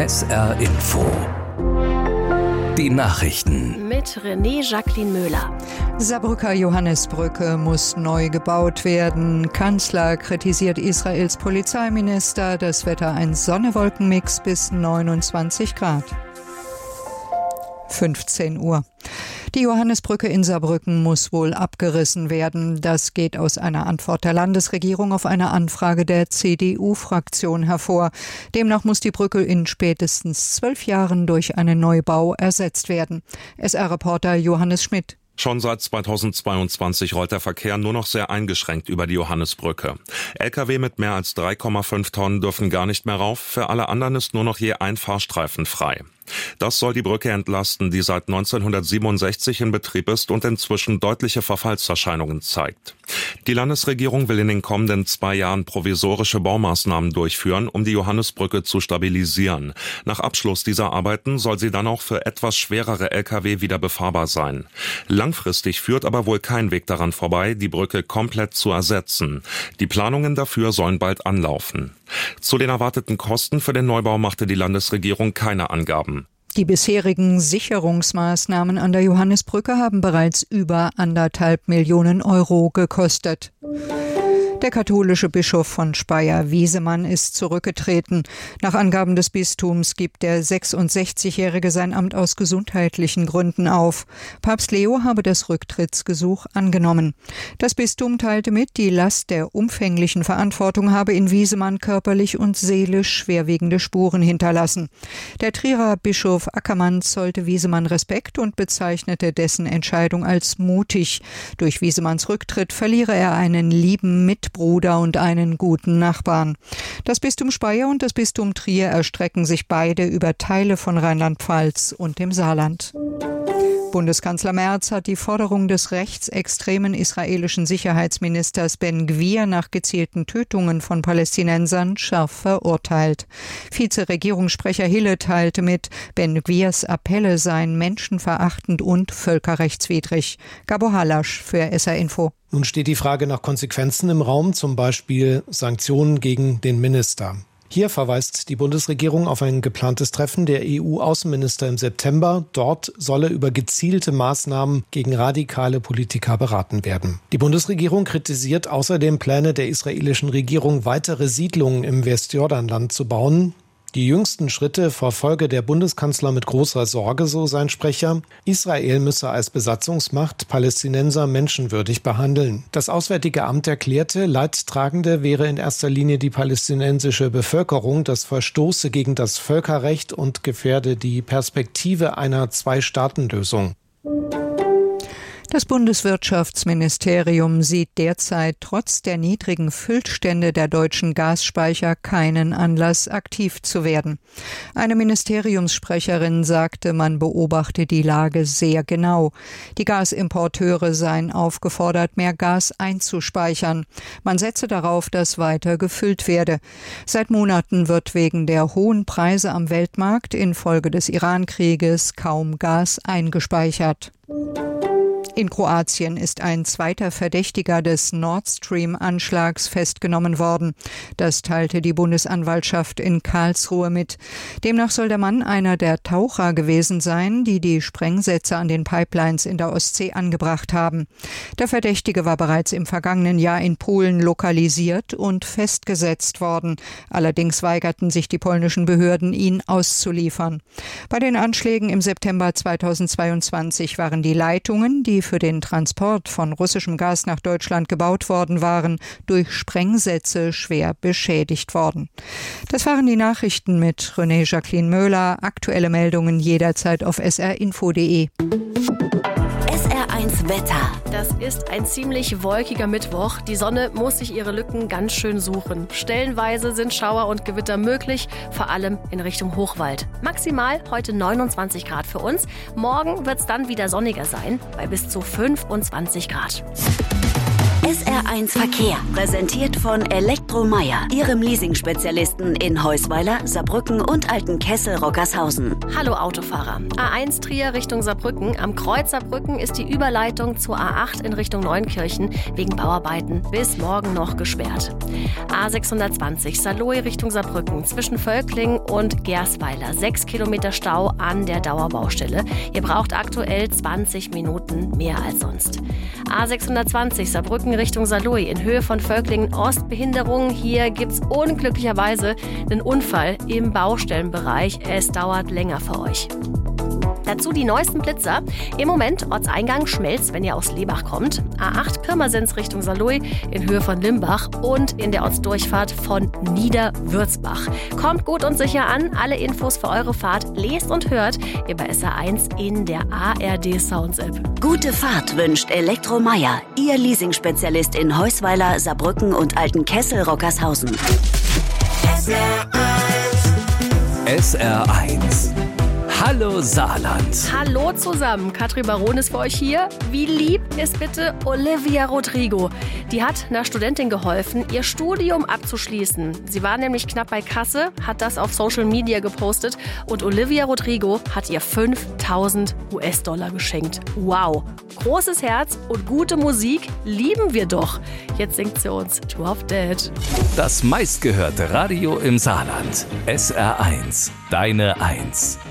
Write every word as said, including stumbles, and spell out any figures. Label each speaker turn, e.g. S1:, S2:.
S1: S R Info. Die Nachrichten.
S2: Mit René Jacqueline Möhler.
S3: Saarbrücker Johannesbrücke muss neu gebaut werden. Kanzler kritisiert Israels Polizeiminister. Das Wetter ein Sonne-Wolken-Mix bis neunundzwanzig Grad. fünfzehn Uhr. Die Johannesbrücke in Saarbrücken muss wohl abgerissen werden. Das geht aus einer Antwort der Landesregierung auf eine Anfrage der C D U-Fraktion hervor. Demnach muss die Brücke in spätestens zwölf Jahren durch einen Neubau ersetzt werden. S R-Reporter Johannes Schmidt.
S4: Schon seit zweitausendzweiundzwanzig rollt der Verkehr nur noch sehr eingeschränkt über die Johannesbrücke. L K W mit mehr als drei Komma fünf Tonnen dürfen gar nicht mehr rauf. Für alle anderen ist nur noch je ein Fahrstreifen frei. Das soll die Brücke entlasten, die seit neunzehnhundertsiebenundsechzig in Betrieb ist und inzwischen deutliche Verfallserscheinungen zeigt. Die Landesregierung will in den kommenden zwei Jahren provisorische Baumaßnahmen durchführen, um die Johannesbrücke zu stabilisieren. Nach Abschluss dieser Arbeiten soll sie dann auch für etwas schwerere L K W wieder befahrbar sein. Langfristig führt aber wohl kein Weg daran vorbei, die Brücke komplett zu ersetzen. Die Planungen dafür sollen bald anlaufen. Zu den erwarteten Kosten für den Neubau machte die Landesregierung keine Angaben.
S3: Die bisherigen Sicherungsmaßnahmen an der Johannesbrücke haben bereits über anderthalb Millionen Euro gekostet. Der katholische Bischof von Speyer, Wiesemann, ist zurückgetreten. Nach Angaben des Bistums gibt der sechsundsechzigjährige sein Amt aus gesundheitlichen Gründen auf. Papst Leo habe das Rücktrittsgesuch angenommen. Das Bistum teilte mit, die Last der umfänglichen Verantwortung habe in Wiesemann körperlich und seelisch schwerwiegende Spuren hinterlassen. Der Trierer Bischof Ackermann zollte Wiesemann Respekt und bezeichnete dessen Entscheidung als mutig. Durch Wiesemanns Rücktritt verliere er einen lieben Mitbruder und einen guten Nachbarn. Das Bistum Speyer und das Bistum Trier erstrecken sich beide über Teile von Rheinland-Pfalz und dem Saarland. Bundeskanzler Merz hat die Forderung des rechtsextremen israelischen Sicherheitsministers Ben-Gvir nach gezielten Tötungen von Palästinensern scharf verurteilt. Vizeregierungssprecher Hille teilte mit, Ben-Gvirs Appelle seien menschenverachtend und völkerrechtswidrig. Gabo Halasch für S R Info.
S5: Nun steht die Frage nach Konsequenzen im Raum, zum Beispiel Sanktionen gegen den Minister. Hier verweist die Bundesregierung auf ein geplantes Treffen der E U-Außenminister im September. Dort solle über gezielte Maßnahmen gegen radikale Politiker beraten werden. Die Bundesregierung kritisiert außerdem Pläne der israelischen Regierung, weitere Siedlungen im Westjordanland zu bauen. Die jüngsten Schritte verfolge der Bundeskanzler mit großer Sorge, so sein Sprecher. Israel müsse als Besatzungsmacht Palästinenser menschenwürdig behandeln. Das Auswärtige Amt erklärte, Leidtragende wäre in erster Linie die palästinensische Bevölkerung. Das verstoße gegen das Völkerrecht und gefährde die Perspektive einer Zwei-Staaten-Lösung.
S3: Das Bundeswirtschaftsministerium sieht derzeit trotz der niedrigen Füllstände der deutschen Gasspeicher keinen Anlass, aktiv zu werden. Eine Ministeriumssprecherin sagte, man beobachte die Lage sehr genau. Die Gasimporteure seien aufgefordert, mehr Gas einzuspeichern. Man setze darauf, dass weiter gefüllt werde. Seit Monaten wird wegen der hohen Preise am Weltmarkt infolge des Iran-Krieges kaum Gas eingespeichert. In Kroatien ist ein zweiter Verdächtiger des Nord Stream-Anschlags festgenommen worden. Das teilte die Bundesanwaltschaft in Karlsruhe mit. Demnach soll der Mann einer der Taucher gewesen sein, die die Sprengsätze an den Pipelines in der Ostsee angebracht haben. Der Verdächtige war bereits im vergangenen Jahr in Polen lokalisiert und festgesetzt worden. Allerdings weigerten sich die polnischen Behörden, ihn auszuliefern. Bei den Anschlägen im September zweitausendzweiundzwanzig waren die Leitungen, die für den Transport von russischem Gas nach Deutschland gebaut worden waren, durch Sprengsätze schwer beschädigt worden. Das waren die Nachrichten mit René Jacqueline Möhler. Aktuelle Meldungen jederzeit auf s r info punkt d e.
S2: S R eins Wetter. Das ist ein ziemlich wolkiger Mittwoch. Die Sonne muss sich ihre Lücken ganz schön suchen. Stellenweise sind Schauer und Gewitter möglich, vor allem in Richtung Hochwald. Maximal heute neunundzwanzig Grad für uns. Morgen wird es dann wieder sonniger sein, bei bis zu fünfundzwanzig Grad.
S6: S R eins Verkehr, präsentiert von Elektromeier, Ihrem Leasing-Spezialisten in Heusweiler, Saarbrücken und Altenkessel-Rockershausen.
S2: Hallo Autofahrer. A eins Trier Richtung Saarbrücken. Am Kreuz Saarbrücken ist die Überleitung zur A acht in Richtung Neunkirchen wegen Bauarbeiten bis morgen noch gesperrt. A sechshundertzwanzig Saarlouis Richtung Saarbrücken zwischen Völkling und Gersweiler. Sechs Kilometer Stau an der Dauerbaustelle. Ihr braucht aktuell zwanzig Minuten mehr als sonst. A sechshundertzwanzig Saarbrücken Richtung Saarlouis in Höhe von Völklingen Ost. Behinderung. Hier gibt's unglücklicherweise einen Unfall im Baustellenbereich. Es dauert länger für euch. Dazu die neuesten Blitzer. Im Moment Ortseingang Schmelz, wenn ihr aus Lebach kommt. A acht Pirmasens Richtung Saarlouis in Höhe von Limbach und in der Ortsdurchfahrt von Niederwürzbach. Kommt gut und sicher an. Alle Infos für eure Fahrt lest und hört ihr bei S R eins in der A R D Sounds App.
S6: Gute Fahrt wünscht Elektromeier, Ihr Leasing-Spezialist in Heusweiler, Saarbrücken und Altenkessel-Rockershausen.
S1: S R eins. Hallo Saarland.
S2: Hallo zusammen, Katrin Baron ist für euch hier. Wie lieb ist bitte Olivia Rodrigo? Die hat einer Studentin geholfen, ihr Studium abzuschließen. Sie war nämlich knapp bei Kasse, hat das auf Social Media gepostet und Olivia Rodrigo hat ihr fünftausend US-Dollar geschenkt. Wow, großes Herz und gute Musik lieben wir doch. Jetzt singt sie uns Drop Dead.
S1: Das meistgehörte Radio im Saarland. S R eins, deine Eins.